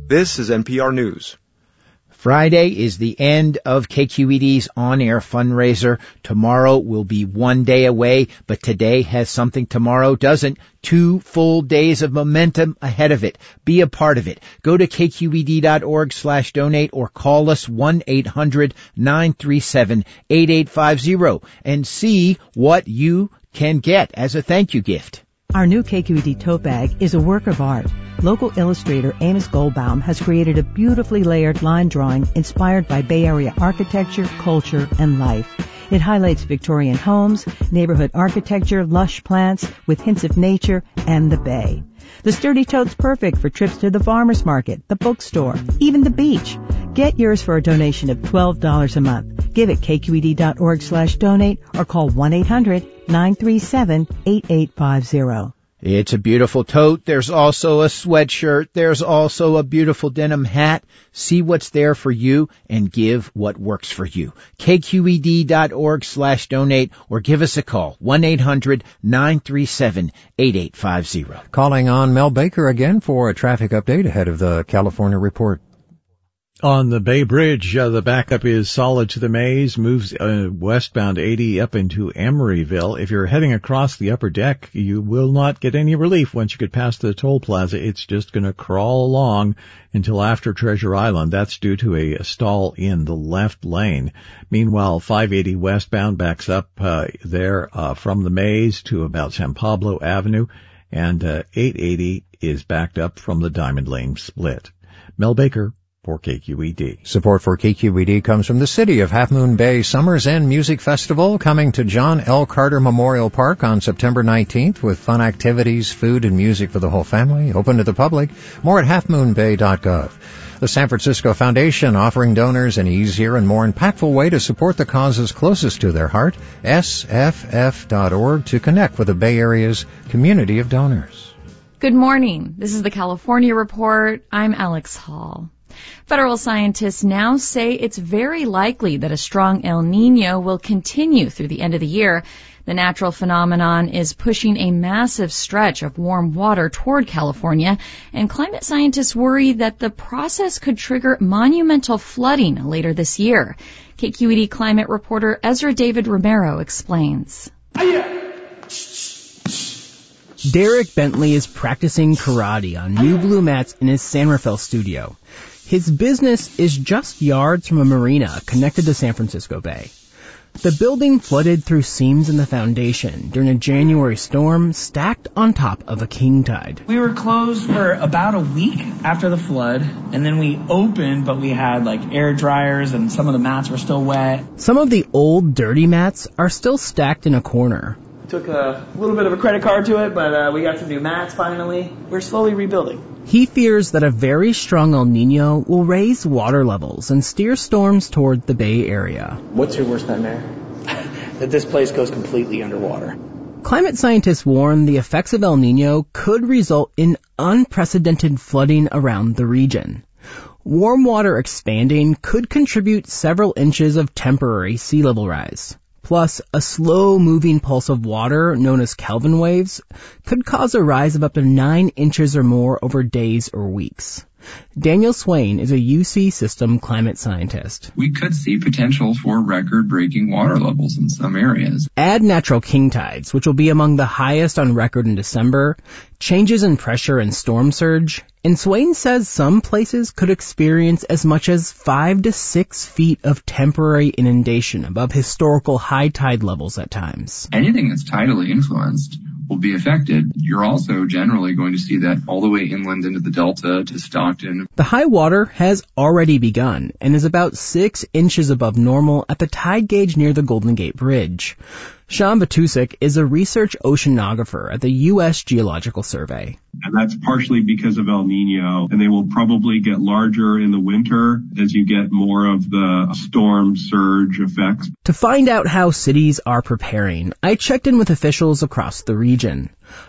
This is NPR News. Friday is the end of KQED's on-air fundraiser. Tomorrow will be one day away, but today has something tomorrow doesn't. 2 full days of momentum ahead of it. Be a part of it. Go to kqed.org/donate or call us 1-800-937-8850 and see what you can get as a thank you gift. Our new KQED tote bag is a work of art. Local illustrator Amos Goldbaum has created a beautifully layered line drawing inspired by Bay Area architecture, culture, and life. It highlights Victorian homes, neighborhood architecture, lush plants with hints of nature, and the Bay. The sturdy tote's perfect for trips to the farmer's market, the bookstore, even the beach. Get yours for a donation of $12 a month. Give at kqed.org/donate or call 1-800-937-8850. It's a beautiful tote. There's also a sweatshirt. There's also a beautiful denim hat. See what's there for you and give what works for you. kqed.org/donate or give us a call. 1-800-937-8850. Calling on Mel Baker again for a traffic update ahead of the California Report. On the Bay Bridge, the backup is solid to the Maze, moves westbound 80 up into Emeryville. If you're heading across the upper deck, you will not get any relief once you get past the toll plaza. It's just going to crawl along until after Treasure Island. That's due to a stall in the left lane. Meanwhile, 580 westbound backs up there from the Maze to about San Pablo Avenue, and 880 is backed up from the Diamond Lane split. Mel Baker for KQED. Support for KQED comes from the City of Half Moon Bay Summer's End Music Festival, coming to John L. Carter Memorial Park on September 19th with fun activities, food, and music for the whole family, open to the public. More at halfmoonbay.gov. The San Francisco Foundation offering donors an easier and more impactful way to support the causes closest to their heart. sff.org to connect with the Bay Area's community of donors. Good morning. This is the California Report. I'm Alex Hall. Federal scientists now say it's very likely that a strong El Niño will continue through the end of the year. The natural phenomenon is pushing a massive stretch of warm water toward California, and climate scientists worry that the process could trigger monumental flooding later this year. KQED climate reporter Ezra David Romero explains. Derek Bentley is practicing karate on new blue mats in his San Rafael studio. His business is just yards from a marina connected to San Francisco Bay. The building flooded through seams in the foundation during a January storm stacked on top of a king tide. We were closed for about a week after the flood, and then we opened, but we had air dryers and some of the mats were still wet. Some of the old dirty mats are still stacked in a corner. Took a little bit of a credit card to it, but we got some new mats finally. We're slowly rebuilding. He fears that a very strong El Niño will raise water levels and steer storms toward the Bay Area. What's your worst nightmare? That this place goes completely underwater. Climate scientists warn the effects of El Niño could result in unprecedented flooding around the region. Warm water expanding could contribute several inches of temporary sea level rise. Plus, a slow-moving pulse of water, known as Kelvin waves, could cause a rise of up to 9 inches or more over days or weeks. Daniel Swain is a UC system climate scientist. We could see potential for record-breaking water levels in some areas. Add natural king tides, which will be among the highest on record in December, changes in pressure and storm surge, and Swain says some places could experience as much as 5 to 6 feet of temporary inundation above historical high tide levels at times. Anything that's tidally influenced will be affected. You're also generally going to see that all the way inland into the Delta to Stockton. The high water has already begun and is about 6 inches above normal at the tide gauge near the Golden Gate Bridge. Sean Batusik is a research oceanographer at the U.S. Geological Survey. And that's partially because of El Niño, and they will probably get larger in the winter as you get more of the storm surge effects. To find out how cities are preparing, I checked in with officials across the region.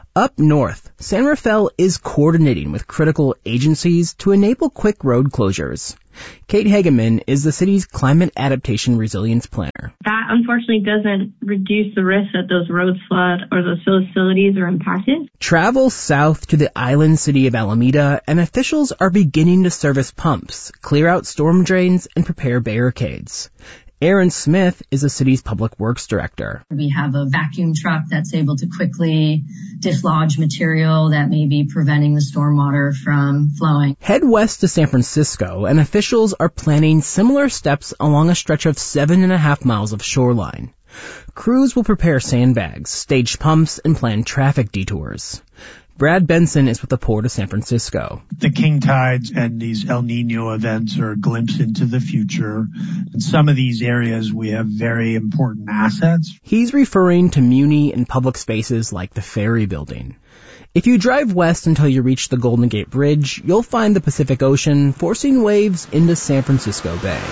Up north, San Rafael is coordinating with critical agencies to enable quick road closures. Kate Hageman is the city's climate adaptation resilience planner. That unfortunately doesn't reduce the risk that those roads flood or those facilities are impacted. Travel south to the island city of Alameda, and officials are beginning to service pumps, clear out storm drains, and prepare barricades. Aaron Smith is the city's public works director. We have a vacuum truck that's able to quickly dislodge material that may be preventing the stormwater from flowing. Head west to San Francisco, and officials are planning similar steps along a stretch of 7.5 miles of shoreline. Crews will prepare sandbags, stage pumps, and plan traffic detours. Brad Benson is with the Port of San Francisco. The king tides and these El Nino events are a glimpse into the future. In some of these areas, we have very important assets. He's referring to muni and public spaces like the Ferry Building. If you drive west until you reach the Golden Gate Bridge, you'll find the Pacific Ocean forcing waves into San Francisco Bay.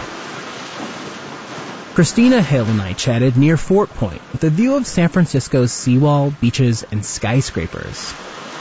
Christina Hill and I chatted near Fort Point with a view of San Francisco's seawall, beaches, and skyscrapers.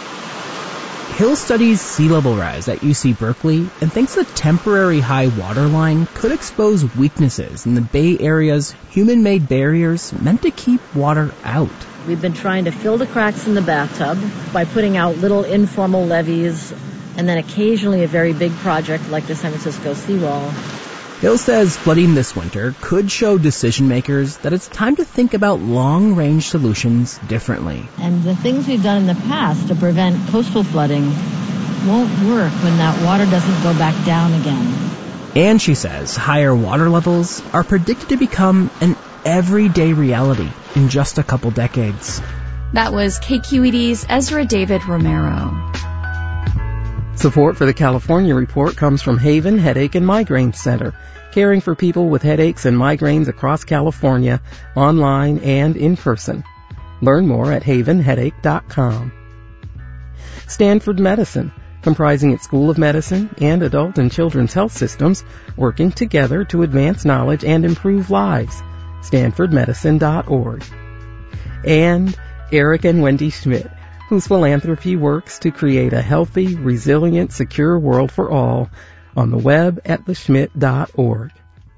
Hill studies sea level rise at UC Berkeley and thinks a temporary high water line could expose weaknesses in the Bay Area's human-made barriers meant to keep water out. We've been trying to fill the cracks in the bathtub by putting out little informal levees and then occasionally a very big project like the San Francisco seawall. Hill says flooding this winter could show decision makers that it's time to think about long-range solutions differently. And the things we've done in the past to prevent coastal flooding won't work when that water doesn't go back down again. And she says higher water levels are predicted to become an everyday reality in just a couple decades. That was KQED's Ezra David Romero. Support for the California Report comes from Haven Headache and Migraine Center, caring for people with headaches and migraines across California, online and in person. Learn more at havenheadache.com. Stanford Medicine, comprising its School of Medicine and adult and children's health systems, working together to advance knowledge and improve lives. StanfordMedicine.org. And Eric and Wendy Schmidt, whose philanthropy works to create a healthy, resilient, secure world for all, on the web at theschmidt.org.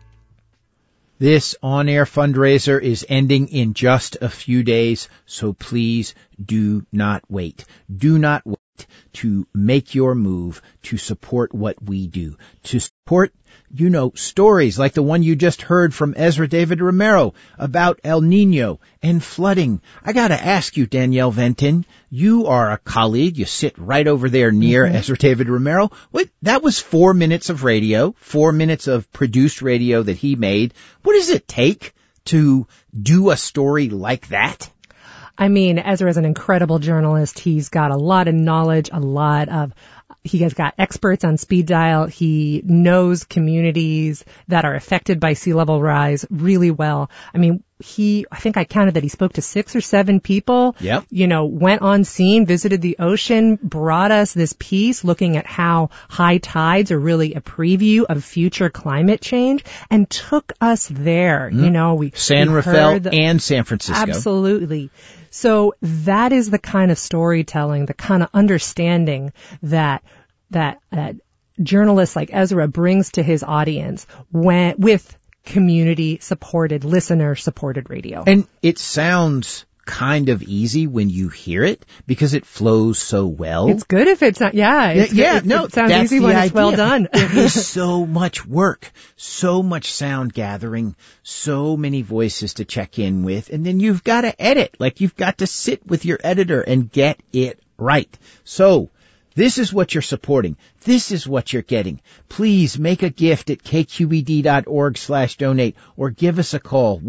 This on-air fundraiser is ending in just a few days, so please do not wait. Do not wait to make your move to support what we do. To support, stories like the one you just heard from Ezra David Romero about El Nino and flooding. I gotta ask you, Danielle Venton, you are a colleague. You sit right over there near Ezra David Romero. That was 4 minutes of radio, 4 minutes of produced radio that he made. What does it take to do a story like that? I mean, Ezra is an incredible journalist. He's got a lot of knowledge, he has got experts on speed dial. He knows communities that are affected by sea level rise really well. I mean, I think I counted that he spoke to 6 or 7 people. Yep. Went on scene, visited the ocean, brought us this piece looking at how high tides are really a preview of future climate change and took us there. San Rafael and San Francisco. Absolutely. So that is the kind of storytelling, the kind of understanding that journalists like Ezra brings to his audience with community-supported, listener-supported radio. And it sounds kind of easy when you hear it because it flows so well. It's good if it's not, it sounds easy when it's well done. There is so much work, so much sound gathering, so many voices to check in with, and then you've got to edit. You've got to sit with your editor and get it right. So, this is what you're supporting. This is what you're getting. Please make a gift at kqed.org/donate or give us a call,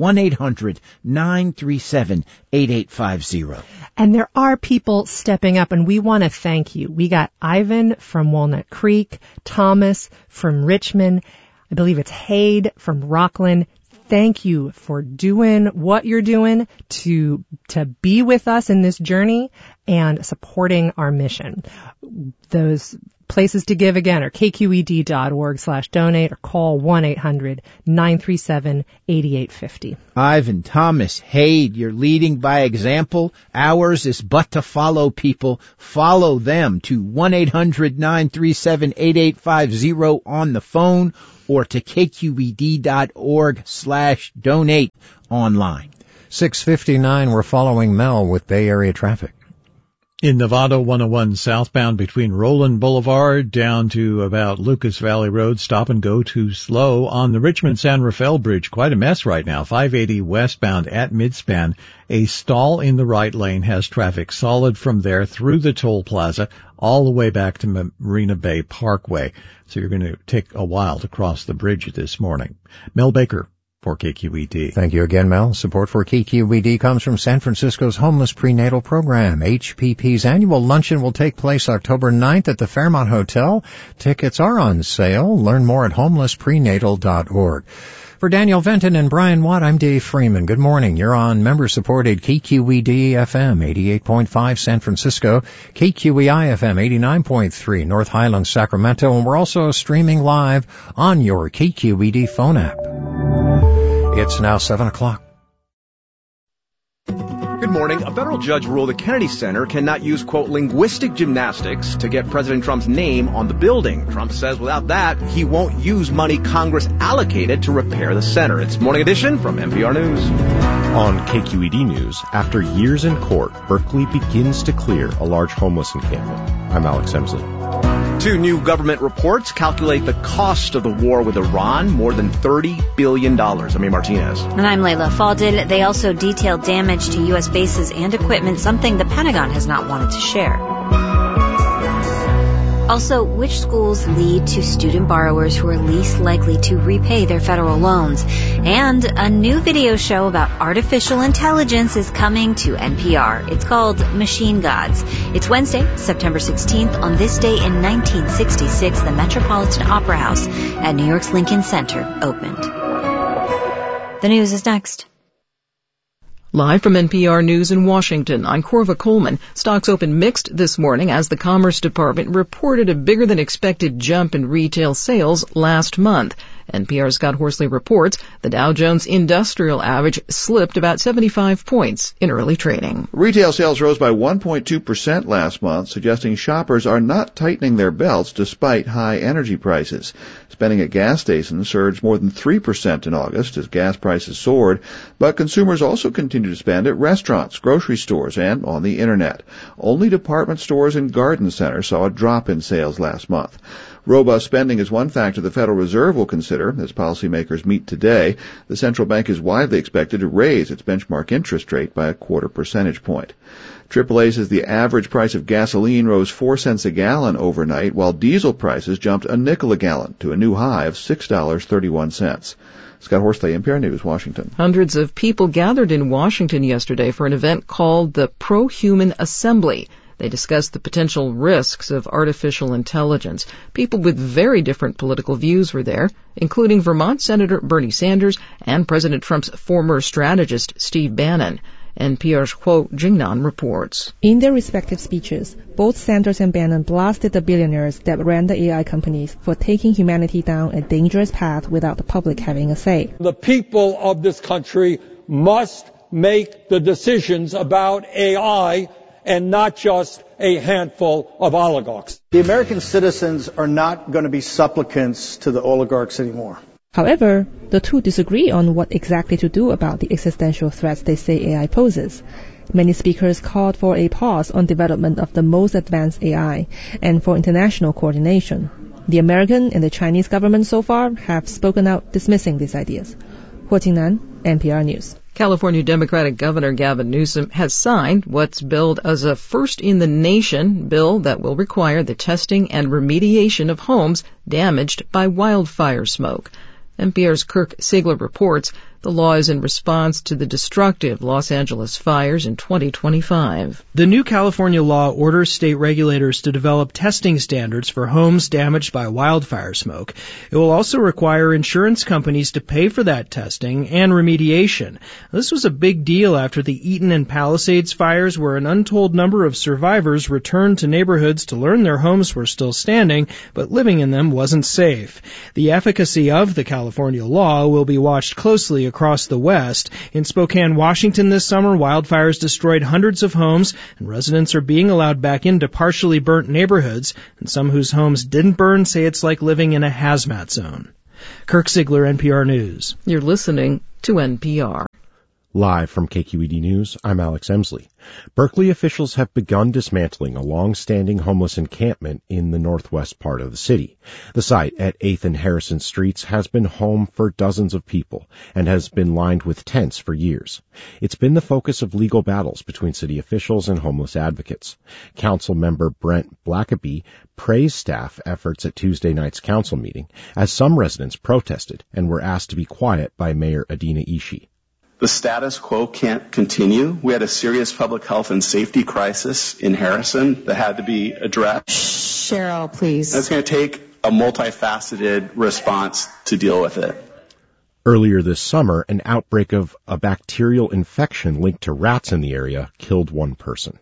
1-800-937-8850. And there are people stepping up, and we want to thank you. We got Ivan from Walnut Creek, Thomas from Richmond, I believe it's Hade from Rockland. Thank you for doing what you're doing to be with us in this journey and supporting our mission. Those Places to give again are kqed.org/donate or call 1-800-937-8850. Ivan Thomas Haid, you're leading by example. Ours is but to follow people. Follow them to 1-800-937-8850 on the phone or to kqed.org/donate online. 6:59, we're following Mel with Bay Area traffic. In Nevada 101 southbound between Roland Boulevard down to about Lucas Valley Road, stop and go too slow. On the Richmond-San Rafael Bridge, quite a mess right now. 580 westbound at Midspan. A stall in the right lane has traffic solid from there through the toll plaza all the way back to Marina Bay Parkway. So you're going to take a while to cross the bridge this morning. Mel Baker for KQED. Thank you again, Mel. Support for KQED comes from San Francisco's Homeless Prenatal Program. HPP's annual luncheon will take place October 9th at the Fairmont Hotel. Tickets are on sale. Learn more at homelessprenatal.org. For Daniel Venton and Brian Watt, I'm Dave Freeman. Good morning. You're on member-supported KQED FM 88.5 San Francisco, KQEI FM 89.3 North Highlands, Sacramento, and we're also streaming live on your KQED phone app. It's now 7 o'clock. Good morning. A federal judge ruled the Kennedy Center cannot use, quote, linguistic gymnastics to get President Trump's name on the building. Trump says without that, he won't use money Congress allocated to repair the center. It's Morning Edition from NPR News. On KQED News, after years in court, Berkeley begins to clear a large homeless encampment. I'm Alex Emsley. Two new government reports calculate the cost of the war with Iran, more than $30 billion. Amir Martinez. And I'm Layla Faldin. They also detailed damage to U.S. bases and equipment, something the Pentagon has not wanted to share. Also, which schools lead to student borrowers who are least likely to repay their federal loans. And a new video show about artificial intelligence is coming to NPR. It's called Machine Gods. It's Wednesday, September 16th. On this day in 1966, the Metropolitan Opera House at New York's Lincoln Center opened. The news is next. Live from NPR News in Washington, I'm Corva Coleman. Stocks opened mixed this morning as the Commerce Department reported a bigger-than-expected jump in retail sales last month. NPR's Scott Horsley reports the Dow Jones Industrial Average slipped about 75 points in early trading. Retail sales rose by 1.2% last month, suggesting shoppers are not tightening their belts despite high energy prices. Spending at gas stations surged more than 3% in August as gas prices soared, but consumers also continue to spend at restaurants, grocery stores, and on the Internet. Only department stores and garden centers saw a drop in sales last month. Robust spending is one factor the Federal Reserve will consider as policymakers meet today. The central bank is widely expected to raise its benchmark interest rate by a 0.25 percentage point. AAA says the average price of gasoline rose 4 cents a gallon overnight, while diesel prices jumped a nickel a gallon to a new high of $6.31. Scott Horsley, NPR News, Washington. Hundreds of people gathered in Washington yesterday for an event called the Pro-Human Assembly. They discussed the potential risks of artificial intelligence. People with very different political views were there, including Vermont Senator Bernie Sanders and President Trump's former strategist Steve Bannon. NPR's Huo Jingnan reports. In their respective speeches, both Sanders and Bannon blasted the billionaires that ran the AI companies for taking humanity down a dangerous path without the public having a say. The people of this country must make the decisions about AI and not just a handful of oligarchs. The American citizens are not going to be supplicants to the oligarchs anymore. However, the two disagree on what exactly to do about the existential threats they say AI poses. Many speakers called for a pause on development of the most advanced AI and for international coordination. The American and the Chinese governments so far have spoken out dismissing these ideas. Huo Jingnan, NPR News. California Democratic Governor Gavin Newsom has signed what's billed as a first-in-the-nation bill that will require the testing and remediation of homes damaged by wildfire smoke. NPR's Kirk Siegler reports The law is in response to the destructive Los Angeles fires in 2025. The new California law orders state regulators to develop testing standards for homes damaged by wildfire smoke. It will also require insurance companies to pay for that testing and remediation. This was a big deal after the Eaton and Palisades fires, where an untold number of survivors returned to neighborhoods to learn their homes were still standing, but living in them wasn't safe. The efficacy of the California law will be watched closely across the West. In Spokane, Washington this summer, wildfires destroyed hundreds of homes, and residents are being allowed back into partially burnt neighborhoods, and some whose homes didn't burn say it's like living in a hazmat zone. Kirk Ziegler, NPR News. You're listening to NPR. Live from KQED News, I'm Alex Emsley. Berkeley officials have begun dismantling a long-standing homeless encampment in the northwest part of the city. The site at 8th and Harrison Streets has been home for dozens of people and has been lined with tents for years. It's been the focus of legal battles between city officials and homeless advocates. Council member Brent Blackaby praised staff efforts at Tuesday night's council meeting as some residents protested and were asked to be quiet by Mayor Adina Ishii. The status quo can't continue. We had a serious public health and safety crisis in Harrison that had to be addressed. Cheryl, please. And it's going to take a multifaceted response to deal with it. Earlier this summer, an outbreak of a bacterial infection linked to rats in the area killed one person.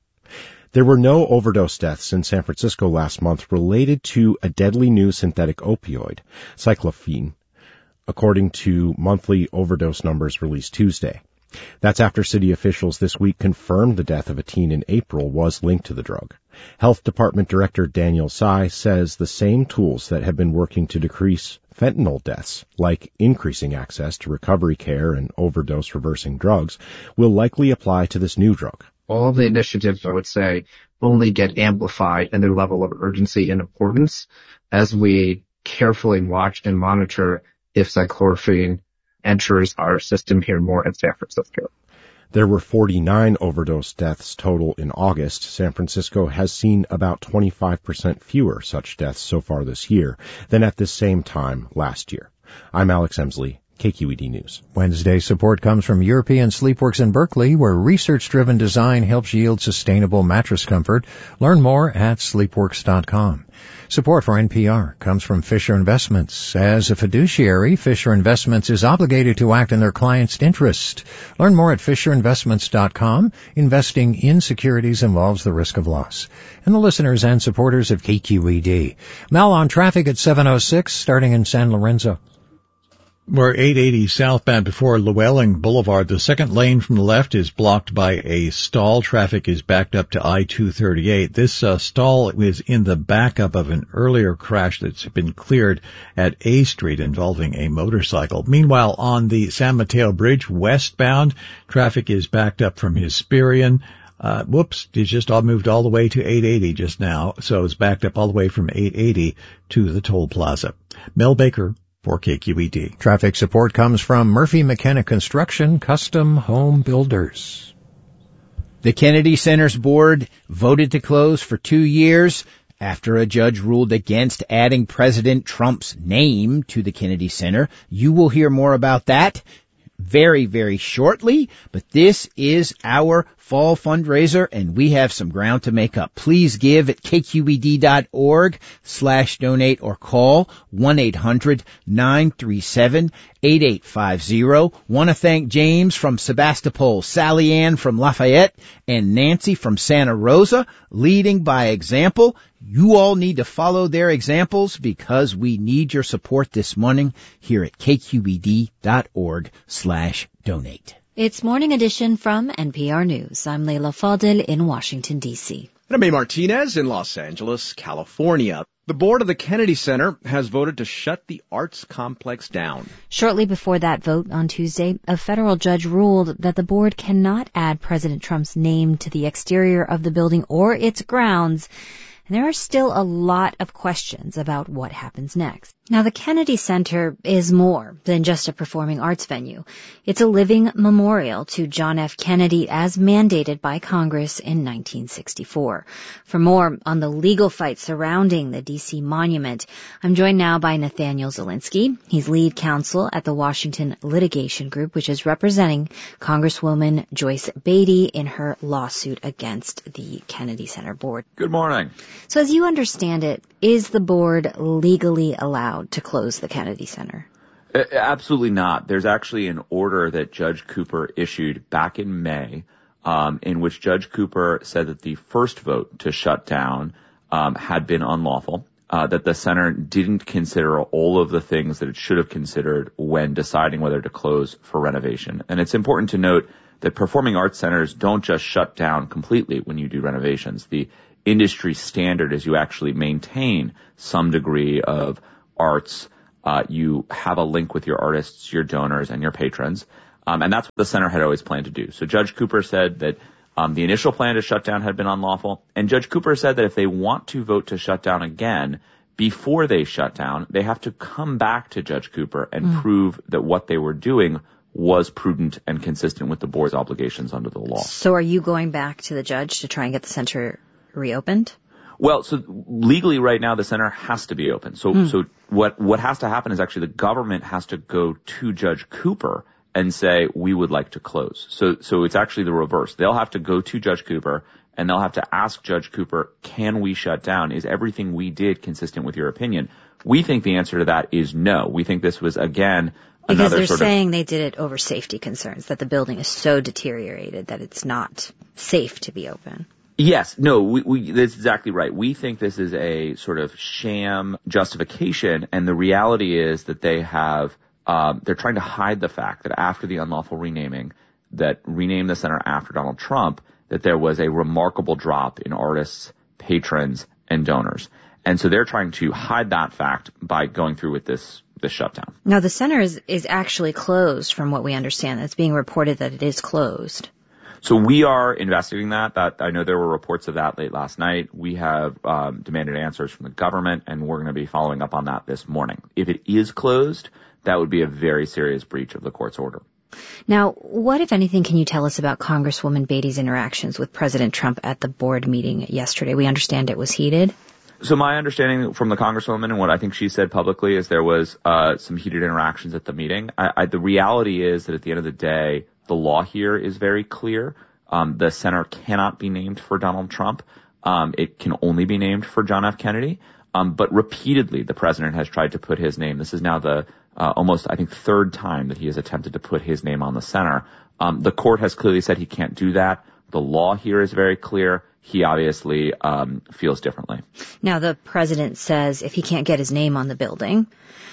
There were no overdose deaths in San Francisco last month related to a deadly new synthetic opioid, cyclophene, according to monthly overdose numbers released Tuesday. That's after city officials this week confirmed the death of a teen in April was linked to the drug. Health Department Director Daniel Tsai says the same tools that have been working to decrease fentanyl deaths, like increasing access to recovery care and overdose reversing drugs, will likely apply to this new drug. All of the initiatives, I would say, only get amplified in their level of urgency and importance as we carefully watch and monitor if cyclophene enters our system here more in San Francisco. There were 49 overdose deaths total in August. San Francisco has seen about 25% fewer such deaths so far this year than at the same time last year. I'm Alex Emsley, KQED News. Wednesday support comes from European Sleepworks in Berkeley, where research-driven design helps yield sustainable mattress comfort. Learn more at sleepworks.com. Support for NPR comes from Fisher Investments. As a fiduciary, Fisher Investments is obligated to act in their client's interest. Learn more at fisherinvestments.com. Investing in securities involves the risk of loss. And the listeners and supporters of KQED. Mel, on traffic at 7:06, starting in San Lorenzo. We're 880 southbound before Llewellyn Boulevard. The second lane from the left is blocked by a stall. Traffic is backed up to I-238. This stall is in the backup of an earlier crash that's been cleared at A Street involving a motorcycle. Meanwhile, on the San Mateo Bridge westbound, traffic is backed up from Hesperian. It just moved all the way to 880 just now, so it's backed up all the way from 880 to the toll plaza. Mel Baker for KQED. Traffic support comes from Murphy McKenna Construction, custom home builders. The Kennedy Center's board voted to close for 2 years after a judge ruled against adding President Trump's name to the Kennedy Center. You will hear more about that very, very shortly, but this is our fall fundraiser, and we have some ground to make up. Please give at kqed.org/donate or call 1-800-937-8850. Want to thank James from Sebastopol, Sally Ann from Lafayette, and Nancy from Santa Rosa, leading by example. You all need to follow their examples because we need your support this morning here at kqed.org/donate. It's Morning Edition from NPR News. I'm Leila Fadel in Washington, D.C. And I'm May Martinez in Los Angeles, California. The board of the Kennedy Center has voted to shut the arts complex down. Shortly before that vote on Tuesday, a federal judge ruled that the board cannot add President Trump's name to the exterior of the building or its grounds. and there are still a lot of questions about what happens next. Now, the Kennedy Center is more than just a performing arts venue. It's a living memorial to John F. Kennedy as mandated by Congress in 1964. For more on the legal fight surrounding the D.C. monument, I'm joined now by Nathaniel Zelinsky. He's lead counsel at the Washington Litigation Group, which is representing Congresswoman Joyce Beatty in her lawsuit against the Kennedy Center board. Good morning. So as you understand it, is the board legally allowed to close the Kennedy Center? Absolutely not. There's actually an order that Judge Cooper issued back in May, in which Judge Cooper said that the first vote to shut down had been unlawful, that the center didn't consider all of the things that it should have considered when deciding whether to close for renovation. And it's important to note that performing arts centers don't just shut down completely when you do renovations. The industry standard is you actually maintain some degree of arts. You have a link with your artists, your donors, and your patrons. And that's what the center had always planned to do. So Judge Cooper said that the initial plan to shut down had been unlawful. And Judge Cooper said that if they want to vote to shut down again, before they shut down, they have to come back to Judge Cooper and prove that what they were doing was prudent and consistent with the board's obligations under the law. So are you going back to the judge to try and get the center reopened? Well, so legally right now the center has to be open. So what has to happen is actually the government has to go to Judge Cooper and say, we would like to close. So it's actually the reverse. They'll have to go to Judge Cooper and they'll have to ask Judge Cooper, can we shut down? Is everything we did consistent with your opinion? We think the answer to that is no. We think this was, again, because another they're saying they did it over safety concerns, that the building is so deteriorated that it's not safe to be open. Yes, no, that's exactly right. We think this is a sort of sham justification, and the reality is that they have, they're trying to hide the fact that after the unlawful renaming, that renamed the center after Donald Trump, that there was a remarkable drop in artists, patrons, and donors. And so they're trying to hide that fact by going through with this shutdown. Now, the center is actually closed, from what we understand. It's being reported that it is closed. So we are investigating that. I know there were reports of that late last night. We have demanded answers from the government, and we're going to be following up on that this morning. If it is closed, that would be a very serious breach of the court's order. Now, what, if anything, can you tell us about Congresswoman Beatty's interactions with President Trump at the board meeting yesterday? We understand it was heated. So my understanding from the Congresswoman and what I think she said publicly is there was some heated interactions at the meeting. The reality is that at the end of the day, the law here is very clear. The center cannot be named for Donald Trump. It can only be named for John F. Kennedy. But repeatedly, the president has tried to put his name. This is now the almost, I think, third time that he has attempted to put his name on the center. The court has clearly said he can't do that. The law here is very clear. He obviously feels differently. Now, the president says if he can't get his name on the building,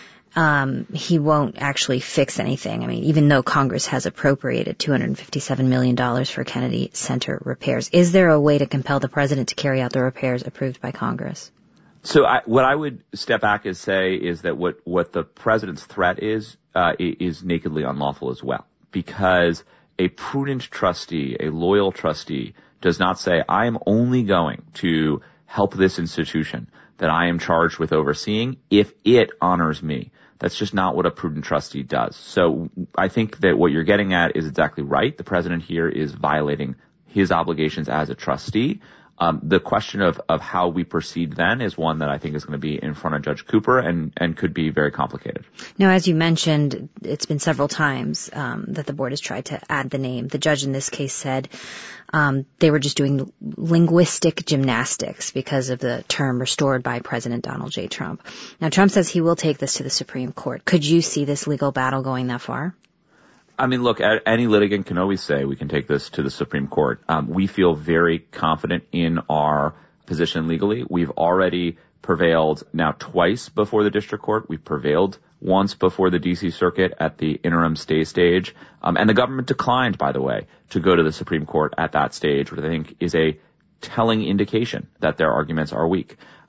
he won't actually fix anything. I mean, even though Congress has appropriated $257 million for Kennedy Center repairs, is there a way to compel the president to carry out the repairs approved by Congress? So what I would step back and say is that what the president's threat is nakedly unlawful as well, because a prudent trustee, a loyal trustee, does not say, I am only going to help this institution that I am charged with overseeing if it honors me. That's just not what a prudent trustee does. So I think that what you're getting at is exactly right. The president here is violating his obligations as a trustee. The question of how we proceed then is one that I think is going to be in front of Judge Cooper and could be very complicated. Now, as you mentioned, it's been several times that the board has tried to add the name. The judge in this case said they were just doing linguistic gymnastics because of the term restored by President Donald J. Trump. Now, Trump says he will take this to the Supreme Court. Could you see this legal battle going that far? I mean, look, any litigant can always say we can take this to the Supreme Court. We feel very confident in our position legally. We've already prevailed now twice before the district court. We've prevailed once before the D.C. Circuit at the interim stay stage. And the government declined, by the way, to go to the Supreme Court at that stage, which I think is a telling indication that their arguments are weak.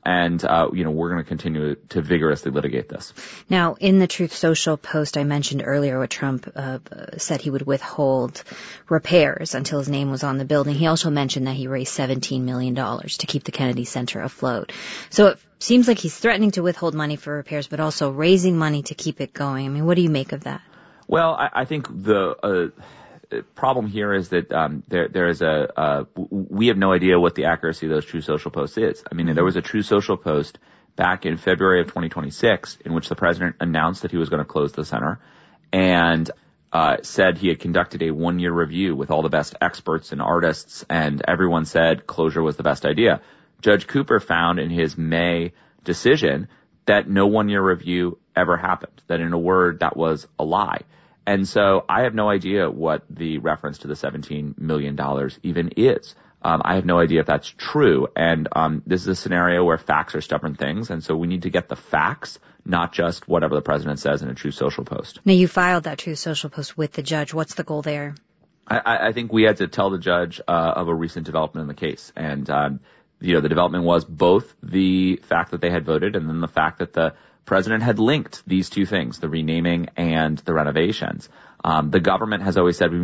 we're going to continue to vigorously litigate this. Now, in the Truth Social post I mentioned earlier, where Trump said he would withhold repairs until his name was on the building, he also mentioned that he raised $17 million to keep the Kennedy Center afloat. So it seems like he's threatening to withhold money for repairs, but also raising money to keep it going. I mean, what do you make of that? Well, I think the problem here is that there is we have no idea what the accuracy of those Truth Social posts is. I mean, there was a Truth Social post back in February of 2026 in which the president announced that he was going to close the center and said he had conducted a 1-year review with all the best experts and artists, and everyone said closure was the best idea. Judge Cooper found in his May decision that no 1-year review ever happened, that in a word, that was a lie. And so I have no idea what the reference to the $17 million even is. I have no idea if that's true. And this is a scenario where facts are stubborn things. And so we need to get the facts, not just whatever the president says in a Truth Social post. Now, you filed that Truth Social post with the judge. What's the goal there? I think we had to tell the judge of a recent development in the case. And, the development was both the fact that they had voted and then the fact that the president had linked these two things, the renaming and the renovations. The government has always said we